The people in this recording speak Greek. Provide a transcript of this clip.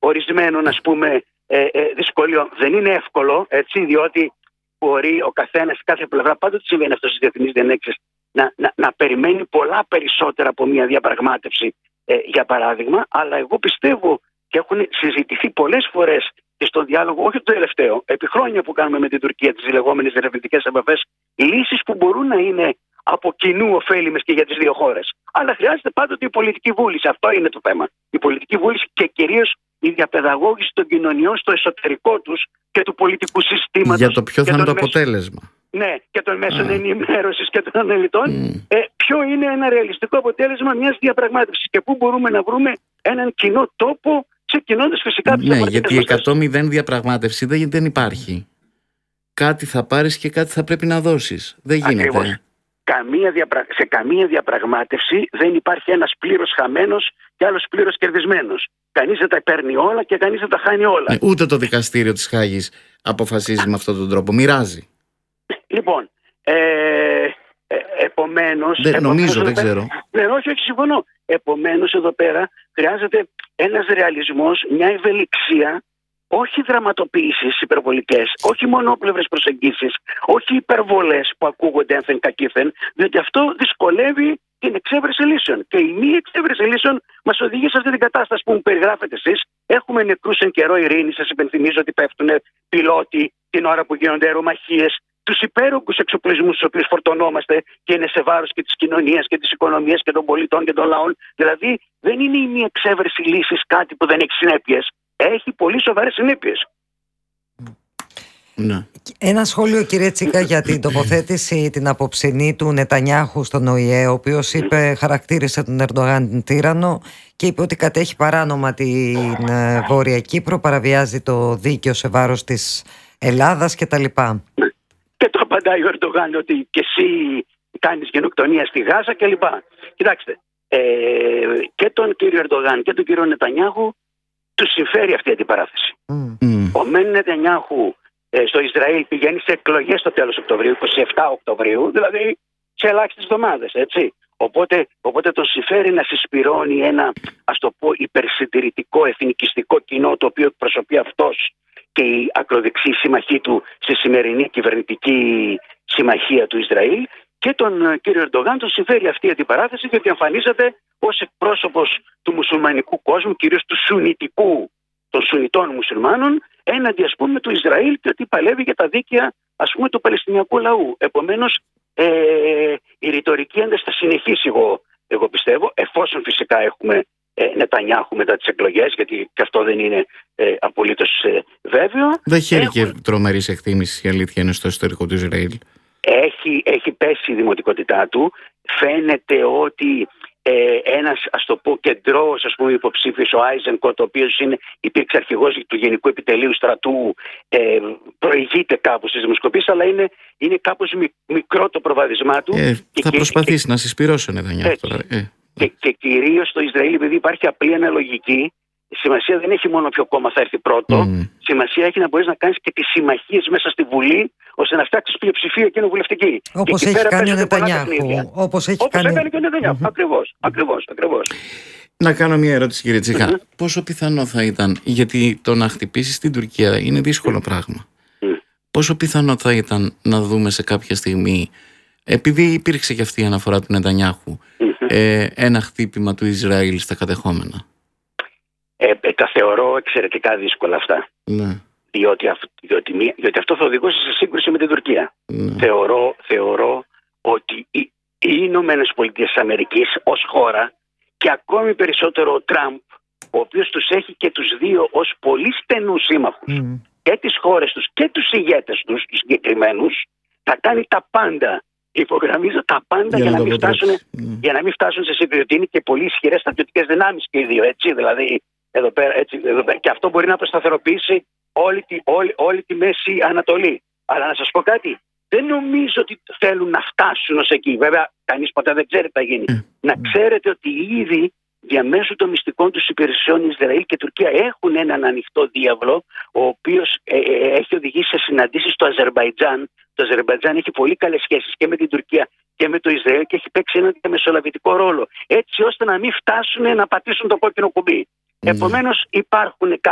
ορισμένων, ας πούμε, δυσκολιών. Δεν είναι εύκολο, έτσι, διότι μπορεί ο καθένας, κάθε πλευρά, πάντοτε συμβαίνει αυτό στις διεθνείς διενέξεις, να περιμένει πολλά περισσότερα από μια διαπραγμάτευση, για παράδειγμα. Αλλά εγώ πιστεύω και έχουν συζητηθεί πολλές φορές και στον διάλογο, όχι το τελευταίο, επί χρόνια που κάνουμε με την Τουρκία τις λεγόμενες ερευνητικές επαφές, λύσεις που μπορούν να είναι από κοινού ωφέλιμες και για τις δύο χώρες. Αλλά χρειάζεται πάντοτε η πολιτική βούληση. Αυτό είναι το θέμα. Η πολιτική βούληση και κυρίως η διαπαιδαγώγηση των κοινωνιών στο εσωτερικό τους και του πολιτικού συστήματος. Για το ποιο θα είναι το αποτέλεσμα. Ναι, και των μέσων ενημέρωσης και των αναλυτών. Ποιο είναι ένα ρεαλιστικό αποτέλεσμα μιας διαπραγμάτευσης και πού μπορούμε να βρούμε έναν κοινό τόπο, ξεκινώντας φυσικά. Ναι, γιατί 100-0 διαπραγμάτευση δεν υπάρχει. Κάτι θα πάρεις και κάτι θα πρέπει να δώσεις. Δεν γίνεται. Ακριβώς. Σε καμία διαπραγμάτευση δεν υπάρχει ένας πλήρως χαμένος και άλλος πλήρως κερδισμένος. Κανείς δεν τα παίρνει όλα και κανείς δεν τα χάνει όλα. Ούτε το δικαστήριο της Χάγης αποφασίζει με αυτόν τον τρόπο. Μοιράζει. Λοιπόν, επομένως... δεν ξέρω. Ναι, όχι, συμφωνώ. Επομένως, εδώ πέρα χρειάζεται ένας ρεαλισμός, μια ευελιξία, όχι δραματοποιήσεις υπερβολικές, όχι μονόπλευρες προσεγγίσεις, όχι υπερβολές που ακούγονται ένθεν κακήθεν, διότι αυτό δυσκολεύει την εξέβρεση λύσεων. Και η μη εξέβρεση λύσεων μας οδηγεί σε αυτή την κατάσταση που μου περιγράφετε εσείς. Έχουμε νεκρούς εν καιρό ειρήνης. Σας υπενθυμίζω ότι πέφτουν πιλότοι την ώρα που γίνονται αερομαχίες. Τους υπέρογκους εξοπλισμούς τους οποίους φορτωνόμαστε και είναι σε βάρος και της κοινωνίας και της οικονομίας και των πολιτών και των λαών. Δηλαδή δεν είναι η μη εξέβρεση λύσης κάτι που δεν έχει συνέπειες. Έχει πολύ σοβαρές συνέπειες. Ναι. Ένα σχόλιο, κύριε Τσίκα, για την τοποθέτηση την απόψινή του Νετανιάχου στον ΟΗΕ, ο οποίος χαρακτήρισε τον Ερντογάν τύραννο και είπε ότι κατέχει παράνομα την Βόρεια Κύπρο, παραβιάζει το δίκαιο σε βάρος της Ελλάδας κτλ. Και το απαντάει ο Ερντογάν ότι και εσύ κάνεις γενοκτονία στη Γάζα κλπ. Κοιτάξτε, και τον κύριο Ερντογάν και τον κύριο Νετανιάχου τους συμφέρει αυτή η αντιπαράθεση. Ο μεν Νετανιάχου στο Ισραήλ πηγαίνει σε εκλογές στο τέλος Οκτωβρίου, 27 Οκτωβρίου, δηλαδή σε ελάχιστες εβδομάδες, έτσι. Οπότε τον συμφέρει να συσπυρώνει ένα, ας το πω, υπερσυντηρητικό εθνικιστικό κοινό, το οποίο εκπροσωπεί αυτός και η ακροδεξή συμμαχή του στη σημερινή κυβερνητική συμμαχία του Ισραήλ. Και τον κύριο Ερντογάν τον συμφέρει αυτή η αντιπαράθεση, διότι εμφανίζεται ως εκπρόσωπος του μουσουλμανικού κόσμου, κυρίως του σουνιτικού, των σουνιτών μουσουλμάνων, έναντι, ας πούμε, του Ισραήλ, και ότι παλεύει για τα δίκαια, ας πούμε, του Παλαιστινιακού λαού. Επομένως, η ρητορική ένταση θα συνεχίσει, εγώ πιστεύω, εφόσον φυσικά έχουμε Νετανιάχου μετά τις εκλογές, γιατί και αυτό δεν είναι απολύτως βέβαιο. Δεν χαίρει και τρομερής εκτίμησης, η αλήθεια είναι, στο εσωτερικό του Ισραήλ. Έχει πέσει η δημοτικότητά του. Φαίνεται ότι ένας, ας το πω, κεντρός, ας πούμε, υποψήφιος, ο Άιζενκοτ, ο οποίος υπήρξε αρχηγός του Γενικού Επιτελείου Στρατού, προηγείται κάπου στις δημοσκοπήσεις, αλλά είναι κάπως μικρό το προβάδισμά του. Θα προσπαθήσει να συσπυρώσει ο Νετανιάχου τώρα. Και κυρίως στο Ισραήλ, επειδή υπάρχει απλή αναλογική, σημασία δεν έχει μόνο ποιο κόμμα θα έρθει πρώτο. Σημασία έχει να μπορείς να κάνεις και τις συμμαχίες μέσα στη Βουλή, ώστε να φτιάξεις πλειοψηφία κοινοβουλευτική. Όπως έχει κάνει ο Νετανιάχου. Όπως έκανε και ο Νετανιάχου. Ακριβώς. Να κάνω μια ερώτηση, κύριε Τσίκα. Πόσο πιθανό θα ήταν, γιατί το να χτυπήσεις την Τουρκία είναι δύσκολο πράγμα. Πόσο πιθανό θα ήταν να δούμε σε κάποια στιγμή, επειδή υπήρξε και αυτή η αναφορά του Νετανιάχου, ένα χτύπημα του Ισραήλ στα κατεχόμενα? Τα θεωρώ εξαιρετικά δύσκολα αυτά. Ναι. Διότι αυτό θα οδηγώσει σε σύγκρουση με την Τουρκία. Ναι. Θεωρώ ότι οι Ηνωμένες Πολιτείες της Αμερικής ως χώρα, και ακόμη περισσότερο ο Τραμπ, ο οποίος τους έχει και τους δύο ως πολύ στενούς σύμμαχους, και τις χώρες τους και τους ηγέτες τους, τους συγκεκριμένους, θα κάνει τα πάντα. Υπογραμμίζω τα πάντα για να μην φτάσουν σε σύγκρουση. Είναι και πολύ ισχυρές στρατιωτικές δυνάμεις και οι δύο, έτσι. Δηλαδή, εδώ πέρα, και αυτό μπορεί να αποσταθεροποιήσει όλη τη Μέση Ανατολή. Αλλά να σας πω κάτι, δεν νομίζω ότι θέλουν να φτάσουν ως εκεί. Βέβαια, κανείς ποτέ δεν ξέρει τι θα γίνει. Να ξέρετε ότι ήδη διαμέσου των μυστικών τους υπηρεσιών Ισραήλ και Τουρκία έχουν έναν ανοιχτό διάβλο, ο οποίος έχει οδηγήσει σε συναντήσεις στο Αζερμπαϊτζάν. Το Αζερμπαϊτζάν έχει πολύ καλές σχέσεις και με την Τουρκία και με το Ισραήλ και έχει παίξει ένα διαμεσολαβητικό ρόλο, έτσι ώστε να μην φτάσουν να πατήσουν το κόκκινο κουμπί. Επομένως υπάρχουν